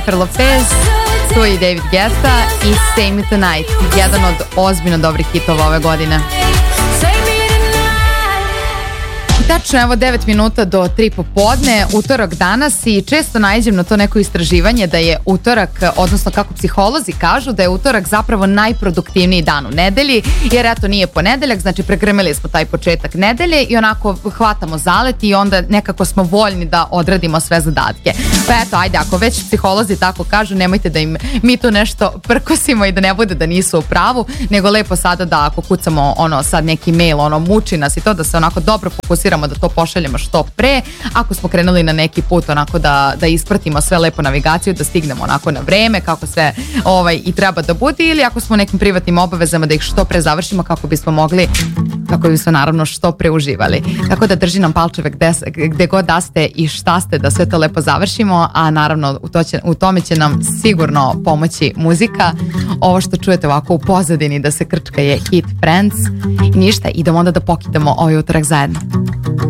Jennifer Lopez, tu je i David Guetta i Save Me Tonight, jedan od ozbiljno dobrih hitova ove godine. Tačno, evo 9 minuta do 3 popodne, utorak danas i često naiđem na to neko istraživanje da je utorak, odnosno kako psiholozi kažu, da je utorak zapravo najproduktivniji dan u nedelji, jer eto nije ponedeljak, znači pregrmeli smo taj početak nedelje i onako hvatamo zalet i onda nekako smo voljni da odradimo sve zadatke. Pa eto, ajde, ako već psiholozi tako kažu, nemojte da im mi tu nešto prkosimo i da ne bude da nisu u pravu, nego lepo sada da ako kucamo sad neki mail, muči nas i to, da se onako dobro fokusiramo da to pošaljemo što pre. Ako smo krenuli na neki put onako da ispratimo sve lepo navigaciju, da stignemo onako na vreme kako sve i treba da bude, ili ako smo u nekim privatnim obavezama da ih što pre završimo kako bismo mogli, kako bismo naravno što pre uživali. Tako da drži nam palčeve gde god da ste i šta ste, da sve to lepo završimo, a naravno u tome će nam sigurno pomoći muzika. Ovo što čujete ovako u pozadini da se krčka je hit Friends i ništa, idemo onda da pokidamo ovaj utorak zajedno.